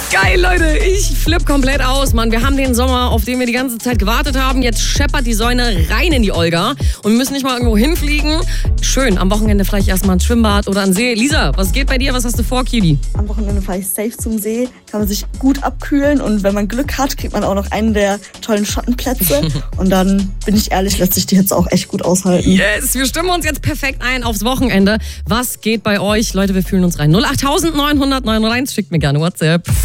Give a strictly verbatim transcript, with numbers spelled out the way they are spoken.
Geil, Leute. Ich flipp komplett aus, Mann. Wir haben den Sommer, auf den wir die ganze Zeit gewartet haben. Jetzt scheppert die Sonne rein in die Olga. Und wir müssen nicht mal irgendwo hinfliegen. Schön, am Wochenende vielleicht erstmal ein Schwimmbad oder ein See. Lisa, was geht bei dir? Was hast du vor, Kili? Am Wochenende fahre ich safe zum See. Kann man sich gut abkühlen. Und wenn man Glück hat, kriegt man auch noch einen der tollen Schottenplätze. Und dann, bin ich ehrlich, lässt sich die Hitze auch echt gut aushalten. Yes, wir stimmen uns jetzt perfekt ein aufs Wochenende. Was geht bei euch? Leute, wir fühlen uns rein. null acht neun null null neun null eins, schickt mir gerne WhatsApp.